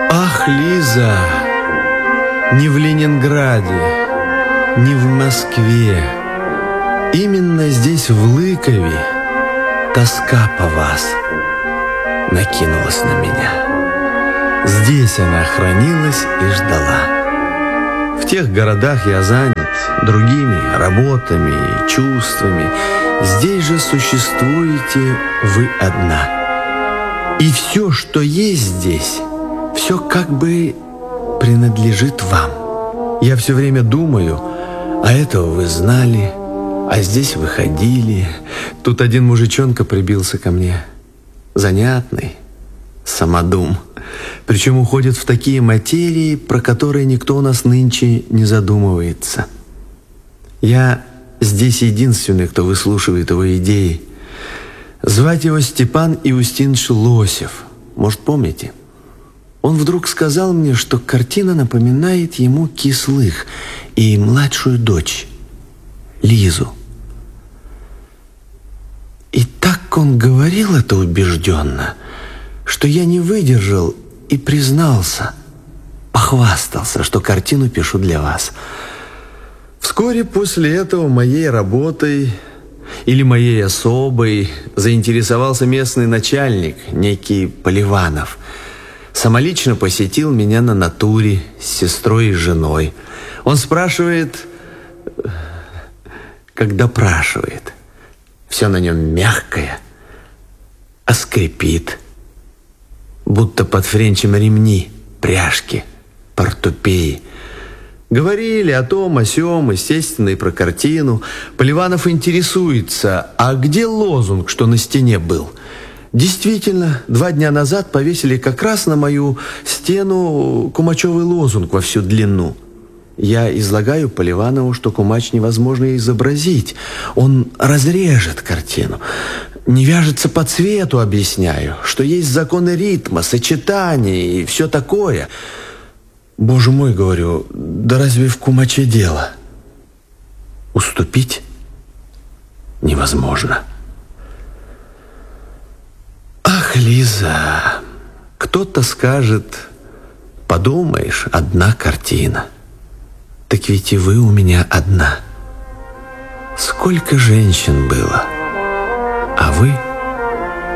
Ах, Лиза, не в Ленинграде, не в Москве, именно здесь, в Лыкове, тоска по вас накинулась на меня. Здесь она хранилась и ждала. В тех городах я занят другими работами и чувствами. Здесь же существуете вы одна. И все, что есть здесь, все как бы принадлежит вам. Я все время думаю, а этого вы знали, а здесь вы ходили. Тут один мужичонка прибился ко мне. Занятный, самодум. Причем уходит в такие материи, про которые никто у нас нынче не задумывается. Я здесь единственный, кто выслушивает его идеи. Звать его Степан Иустинович Лосев. Может, помните? Он вдруг сказал мне, что картина напоминает ему Кислых и младшую дочь, Лизу. И так он говорил это убежденно, что я не выдержал и признался, похвастался, что картину пишу для вас. Вскоре после этого моей работой или моей особой заинтересовался местный начальник, некий Поливанов. Самолично посетил меня на натуре с сестрой и женой. Он спрашивает, как допрашивает. Все на нем мягкое, а скрипит, будто под френчем ремни, пряжки, портупеи. Говорили о том, о сём, естественно, и про картину. Поливанов интересуется, а где лозунг, что на стене был? Действительно, 2 дня назад повесили как раз на мою стену кумачевый лозунг во всю длину. Я излагаю Поливанову, что кумач невозможно изобразить. Он разрежет картину. Не вяжется по цвету, объясняю, что есть законы ритма, сочетания и все такое. Боже мой, говорю, да разве в кумаче дело? Уступить невозможно. Ах, Лиза, кто-то скажет, подумаешь, одна картина. Так ведь и вы у меня одна. Сколько женщин было, а вы